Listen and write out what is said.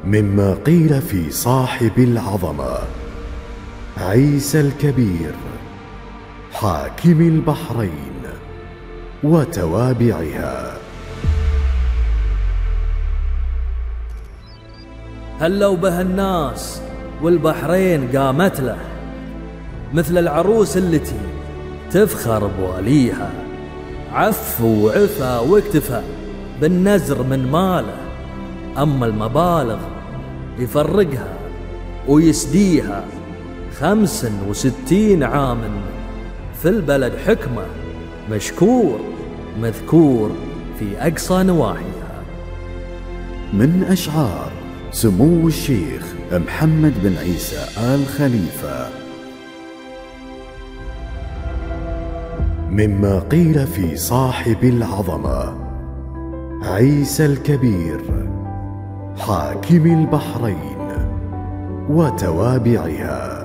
مما قيل في صاحب العظمة عيسى الكبير حاكم البحرين وتوابعها. هلوا به الناس والبحرين قامت له، مثل العروس التي تفخر بواليها، عف وعفى واكتفى بالنزر من ماله، أما المبالغ يفرقها ويسديها 65 عاما في البلد حكمة، مشكور مذكور في أقصى نواحيها. من أشعار سمو الشيخ محمد بن عيسى آل خليفة. مما قيل في صاحب العظمة عيسى الكبير حاكم البحرين وتوابعها.